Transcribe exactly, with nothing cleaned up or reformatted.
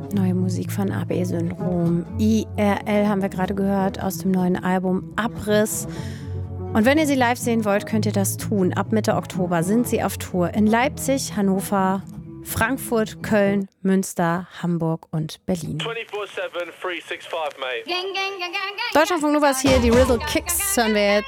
Neue Musik von A B-Syndrom. I R L haben wir gerade gehört aus dem neuen Album Abriss. Und wenn ihr sie live sehen wollt, könnt ihr das tun. Ab Mitte Oktober sind sie auf Tour in Leipzig, Hannover, Frankfurt, Köln, Münster, Hamburg und Berlin. vierundzwanzig sieben, dreihundertfünfundsechzig, mate. Deutschlandfunk Nova ist hier, die Riddle Kicks hören wir jetzt.